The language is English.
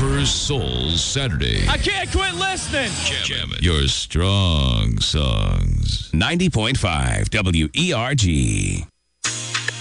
Surfer Soul Saturday. I can't quit listening. Jamming your strong songs. 90.5 WERG.